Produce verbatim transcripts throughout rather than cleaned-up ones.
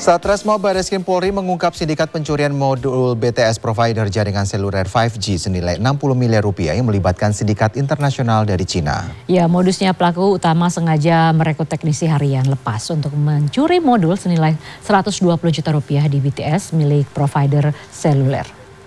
Satreskrim Barreskrim Polri mengungkap sindikat pencurian modul B T S provider jaringan seluler lima G senilai enam puluh miliar rupiah yang melibatkan sindikat internasional dari Cina. Ya, modusnya pelaku utama sengaja merekrut teknisi harian lepas untuk mencuri modul senilai seratus dua puluh juta rupiah di B T S milik provider seluler.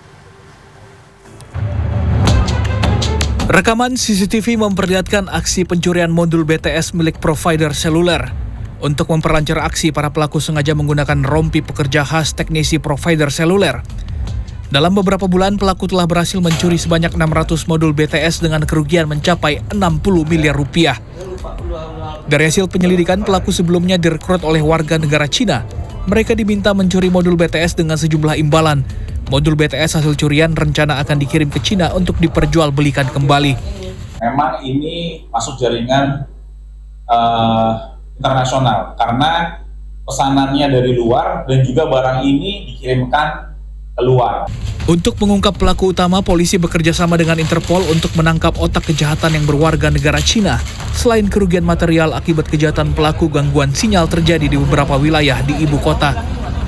Rekaman C C T V memperlihatkan aksi pencurian modul B T S milik provider seluler. Untuk memperlancar aksi, para pelaku sengaja menggunakan rompi pekerja khas teknisi provider seluler. Dalam beberapa bulan, pelaku telah berhasil mencuri sebanyak enam ratus modul B T S dengan kerugian mencapai enam puluh miliar rupiah. Dari hasil penyelidikan, pelaku sebelumnya direkrut oleh warga negara Cina. Mereka diminta mencuri modul B T S dengan sejumlah imbalan. Modul B T S hasil curian rencana akan dikirim ke Cina untuk diperjualbelikan kembali. Memang ini masuk jaringan uh, internasional karena pesanannya dari luar dan juga barang ini dikirimkan keluar. Untuk mengungkap pelaku utama, polisi bekerja sama dengan Interpol untuk menangkap otak kejahatan yang berwarga negara Cina. Selain kerugian material akibat kejahatan pelaku, gangguan sinyal terjadi di beberapa wilayah di ibu kota.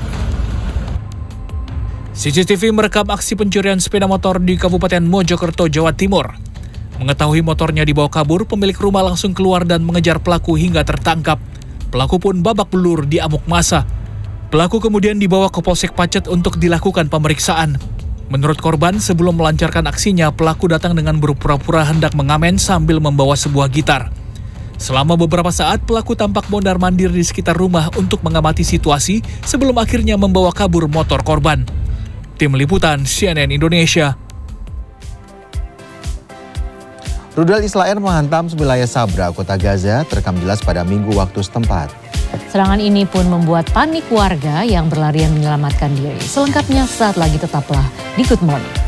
C C T V merekam aksi pencurian sepeda motor di Kabupaten Mojokerto, Jawa Timur. Mengetahui motornya dibawa kabur, pemilik rumah langsung keluar dan mengejar pelaku hingga tertangkap. Pelaku pun babak belur di amuk massa. Pelaku kemudian dibawa ke Polsek Pacet untuk dilakukan pemeriksaan. Menurut korban, sebelum melancarkan aksinya, pelaku datang dengan berpura-pura hendak mengamen sambil membawa sebuah gitar. Selama beberapa saat, pelaku tampak mondar-mandir di sekitar rumah untuk mengamati situasi sebelum akhirnya membawa kabur motor korban. Tim Liputan C N N Indonesia. Rudal Israel menghantam wilayah Sabra, kota Gaza, terekam jelas pada Minggu waktu setempat. Serangan ini pun membuat panik warga yang berlarian menyelamatkan diri. Selengkapnya saat lagi, tetaplah di Good Morning.